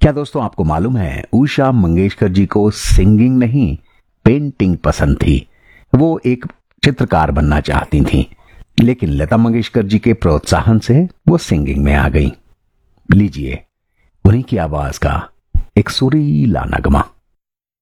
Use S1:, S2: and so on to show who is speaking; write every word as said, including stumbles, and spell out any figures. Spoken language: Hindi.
S1: क्या दोस्तों आपको मालूम है, उषा मंगेशकर जी को सिंगिंग नहीं पेंटिंग पसंद थी। वो एक चित्रकार बनना चाहती थीं, लेकिन लता मंगेशकर जी के प्रोत्साहन से वो सिंगिंग में आ गई। लीजिए उन्हीं की आवाज का एक सुरीला नगमा।